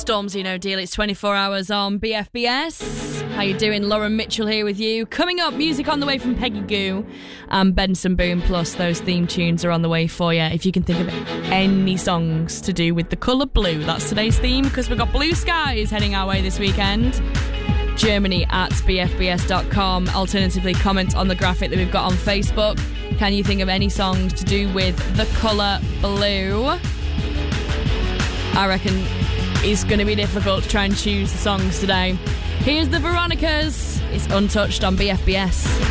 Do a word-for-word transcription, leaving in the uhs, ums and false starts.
Stormzy, no deal. It's twenty-four hours on B F B S. How you doing? Lauren Mitchell here with you. Coming up, music on the way from Peggy Goo and Benson Boone. Plus, those theme tunes are on the way for you. If you can think of any songs to do with the colour blue, that's today's theme, because we've got blue skies heading our way this weekend. Germany at b f b s dot com. Alternatively, comment on the graphic that we've got on Facebook. Can you think of any songs to do with the colour blue? I reckon it's going to be difficult to try and choose the songs today. Here's the Veronicas. It's Untouched on B F B S.